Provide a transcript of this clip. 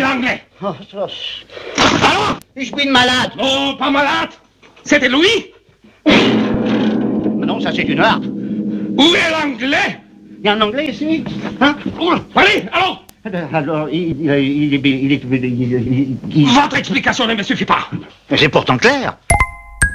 l'anglais? Oh, ça... Alors? Je suis malade. Non, pas malade. C'était Louis? Non, ça c'est une art. Où est l'anglais? Il y a un anglais ici? Hein? Allez, allons. Alors, Votre explication ne me suffit pas. Mais c'est pourtant clair.